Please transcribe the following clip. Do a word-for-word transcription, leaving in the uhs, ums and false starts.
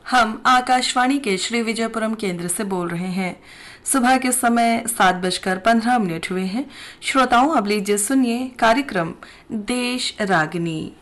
हम आकाशवाणी के श्री विजयपुरम केंद्र से बोल रहे हैं। सुबह के समय सात बजकर पंद्रह मिनट हुए हैं। श्रोताओं, अब लीजिए सुनिए कार्यक्रम देश रागिनी।